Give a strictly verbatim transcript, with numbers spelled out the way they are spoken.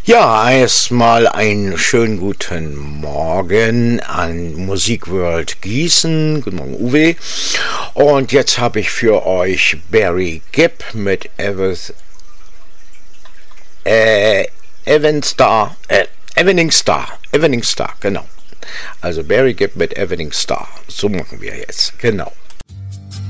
Ja, erstmal einen schönen guten Morgen an Musikworld Gießen. Guten Morgen, Uwe. Und jetzt habe ich für euch Barry Gibb mit Evers, äh, Evan Star, äh, Evening Star, Evening Star, genau. Also Barry Gibb mit Evening Star. So machen wir jetzt, genau.